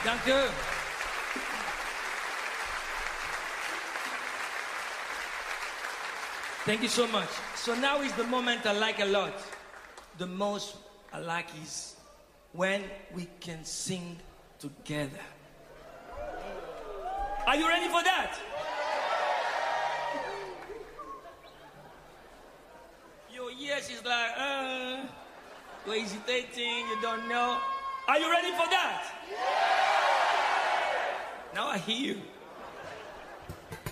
Dank u. Thank you so much. So now is the moment I like a lot. The most I like is when we can sing together. Are you ready for that? Your ears is like, you're hesitating, you don't know. Are you ready for that? Now I hear you.